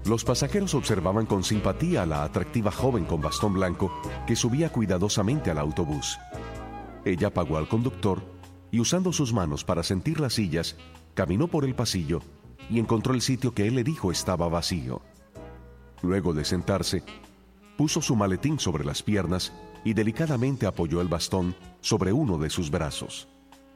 Los pasajeros observaban con simpatía a la atractiva joven con bastón blanco que subía cuidadosamente al autobús. Ella pagó al conductor y, usando sus manos para sentir las sillas, caminó por el pasillo y encontró el sitio que él le dijo estaba vacío. Luego de sentarse, puso su maletín sobre las piernas y delicadamente apoyó el bastón sobre uno de sus brazos.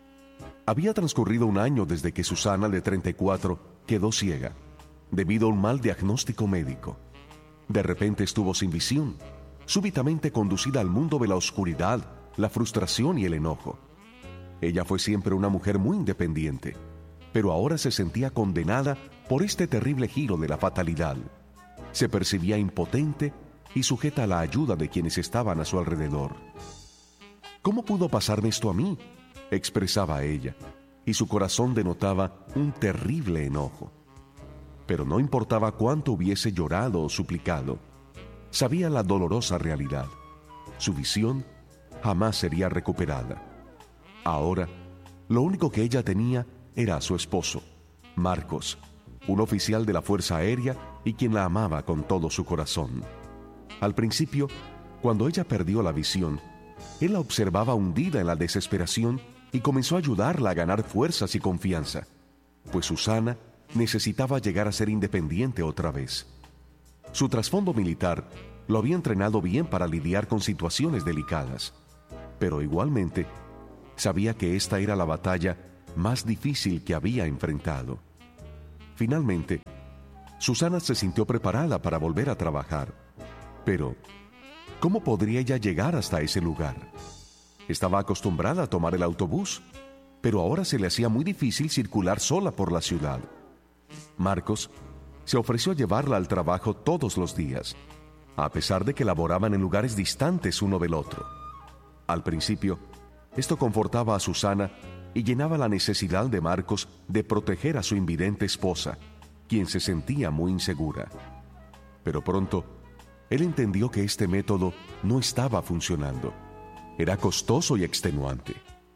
Había transcurrido un año desde que Susana, de 34, quedó ciega, debido a un mal diagnóstico médico. De repente estuvo sin visión, súbitamente conducida al mundo de la oscuridad, la frustración y el enojo. Ella fue siempre una mujer muy independiente, pero ahora se sentía condenada por este terrible giro de la fatalidad. Se percibía impotente y sujeta a la ayuda de quienes estaban a su alrededor. ¿Cómo pudo pasarme esto a mí?, expresaba ella, y su corazón denotaba un terrible enojo. Pero no importaba cuánto hubiese llorado o suplicado, sabía la dolorosa realidad. Su visión jamás sería recuperada. Ahora, lo único que ella tenía era a su esposo, Marcos, un oficial de la Fuerza Aérea y quien la amaba con todo su corazón. Al principio, cuando ella perdió la visión, él la observaba hundida en la desesperación y comenzó a ayudarla a ganar fuerzas y confianza, pues Susana necesitaba llegar a ser independiente otra vez. Su trasfondo militar lo había entrenado bien para lidiar con situaciones delicadas, pero igualmente sabía que esta era la batalla más difícil que había enfrentado. Finalmente, Susana se sintió preparada para volver a trabajar. Pero, ¿cómo podría ella llegar hasta ese lugar? Estaba acostumbrada a tomar el autobús, pero ahora se le hacía muy difícil circular sola por la ciudad. Marcos se ofreció a llevarla al trabajo todos los días, a pesar de que laboraban en lugares distantes uno del otro. Al principio, esto confortaba a Susana y llenaba la necesidad de Marcos de proteger a su invidente esposa, quien se sentía muy insegura. Pero pronto, él entendió que este método no estaba funcionando. Era costoso y extenuante.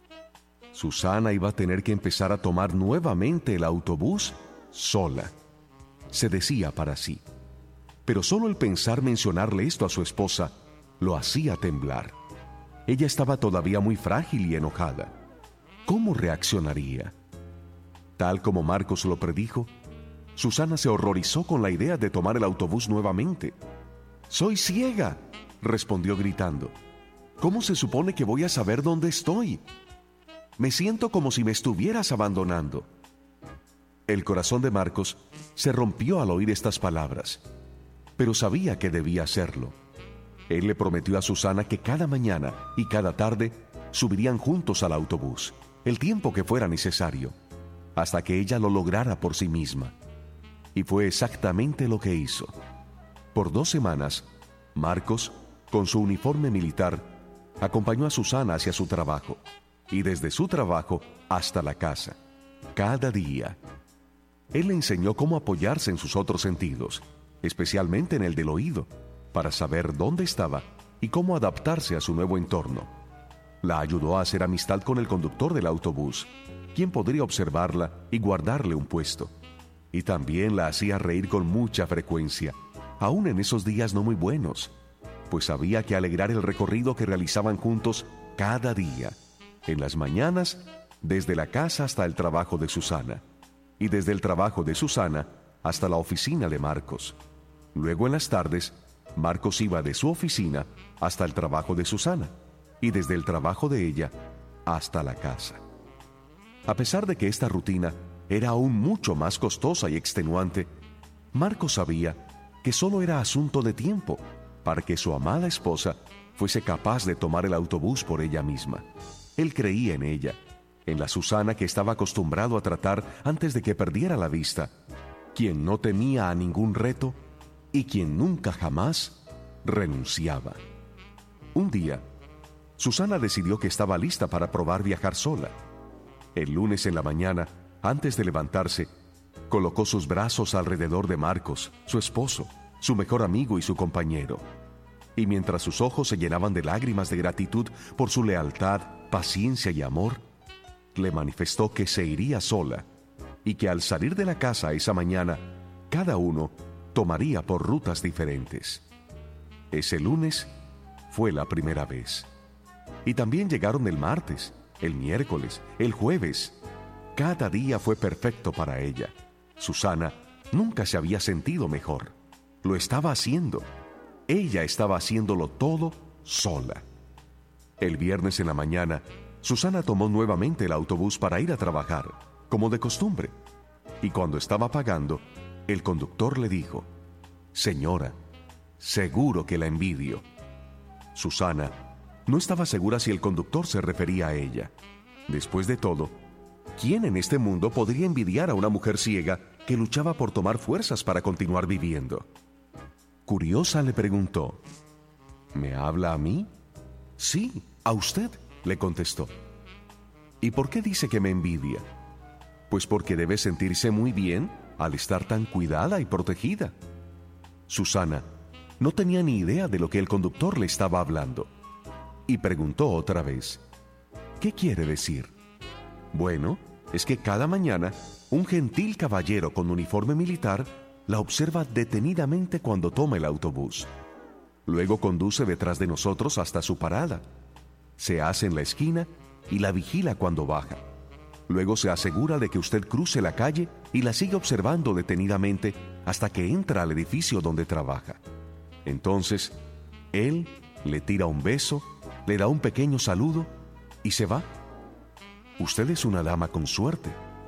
Susana iba a tener que empezar a tomar nuevamente el autobús sola, se decía para sí. Pero solo el pensar mencionarle esto a su esposa lo hacía temblar. Ella estaba todavía muy frágil y enojada. ¿Cómo reaccionaría? Tal como Marcos lo predijo, Susana se horrorizó con la idea de tomar el autobús nuevamente. «¡Soy ciega!», respondió gritando. «¿Cómo se supone que voy a saber dónde estoy? Me siento como si me estuvieras abandonando». El corazón de Marcos se rompió al oír estas palabras, pero sabía que debía hacerlo. Él le prometió a Susana que cada mañana y cada tarde subirían juntos al autobús, el tiempo que fuera necesario, hasta que ella lo lograra por sí misma. Y fue exactamente lo que hizo. Por 2 semanas, Marcos, con su uniforme militar, acompañó a Susana hacia su trabajo, y desde su trabajo hasta la casa, cada día. Él le enseñó cómo apoyarse en sus otros sentidos, especialmente en el del oído, para saber dónde estaba y cómo adaptarse a su nuevo entorno. La ayudó a hacer amistad con el conductor del autobús, quien podría observarla y guardarle un puesto. Y también la hacía reír con mucha frecuencia, aún en esos días no muy buenos, pues había que alegrar el recorrido que realizaban juntos cada día, en las mañanas, desde la casa hasta el trabajo de Susana, y desde el trabajo de Susana hasta la oficina de Marcos. Luego, en las tardes, Marcos iba de su oficina hasta el trabajo de Susana, y desde el trabajo de ella hasta la casa. A pesar de que esta rutina era aún mucho más costosa y extenuante, Marcos sabía que solo era asunto de tiempo para que su amada esposa fuese capaz de tomar el autobús por ella misma. Él creía en ella, en la Susana que estaba acostumbrado a tratar antes de que perdiera la vista, quien no temía a ningún reto y quien nunca jamás renunciaba. Un día, Susana decidió que estaba lista para probar viajar sola. El lunes en la mañana, antes de levantarse, colocó sus brazos alrededor de Marcos, su esposo, su mejor amigo y su compañero. Y mientras sus ojos se llenaban de lágrimas de gratitud por su lealtad, paciencia y amor, le manifestó que se iría sola y que al salir de la casa esa mañana, cada uno tomaría por rutas diferentes. Ese lunes fue la primera vez. Y también llegaron el martes, el miércoles, el jueves. Cada día fue perfecto para ella. Susana nunca se había sentido mejor. Lo estaba haciendo. Ella estaba haciéndolo todo sola. El viernes en la mañana, Susana tomó nuevamente el autobús para ir a trabajar, como de costumbre. Y cuando estaba pagando, el conductor le dijo: «Señora, seguro que la envidio». Susana no estaba segura si el conductor se refería a ella. Después de todo, ¿quién en este mundo podría envidiar a una mujer ciega que luchaba por tomar fuerzas para continuar viviendo? Curiosa le preguntó: «¿Me habla a mí?» «Sí, a usted», le contestó. «¿Y por qué dice que me envidia?» «Pues porque debe sentirse muy bien al estar tan cuidada y protegida». Susana no tenía ni idea de lo que el conductor le estaba hablando y preguntó otra vez: «¿Qué quiere decir?» «Bueno, es que cada mañana un gentil caballero con uniforme militar la observa detenidamente cuando toma el autobús. Luego conduce detrás de nosotros hasta su parada. Se hace en la esquina y la vigila cuando baja. Luego se asegura de que usted cruce la calle y la sigue observando detenidamente hasta que entra al edificio donde trabaja. Entonces, él le tira un beso, le da un pequeño saludo y se va. Usted es una dama con suerte».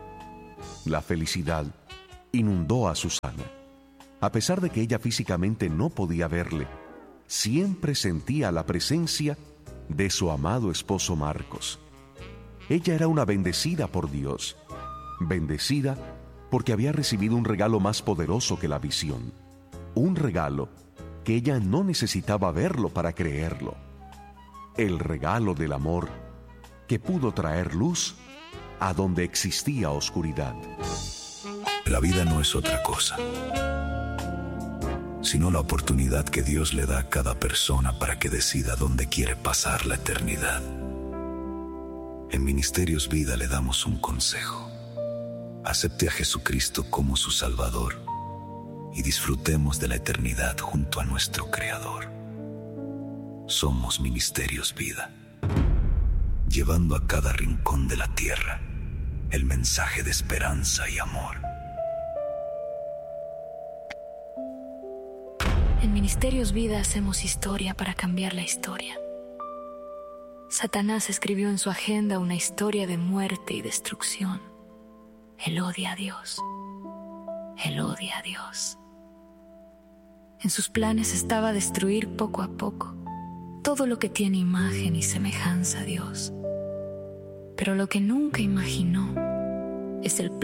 La felicidad inundó a Susana. A pesar de que ella físicamente no podía verle, siempre sentía la presencia de su amado esposo Marcos. Ella era una bendecida por Dios, bendecida porque había recibido un regalo más poderoso que la visión, un regalo que ella no necesitaba verlo para creerlo, el regalo del amor que pudo traer luz a donde existía oscuridad. La vida no es otra cosa, sino la oportunidad que Dios le da a cada persona para que decida dónde quiere pasar la eternidad. En Ministerios Vida le damos un consejo: acepte a Jesucristo como su Salvador y disfrutemos de la eternidad junto a nuestro Creador. Somos Ministerios Vida, llevando a cada rincón de la tierra el mensaje de esperanza y amor. En Ministerios Vida hacemos historia para cambiar la historia. Satanás escribió en su agenda una historia de muerte y destrucción. Él odia a Dios. Él odia a Dios. En sus planes estaba destruir poco a poco todo lo que tiene imagen y semejanza a Dios. Pero lo que nunca imaginó es el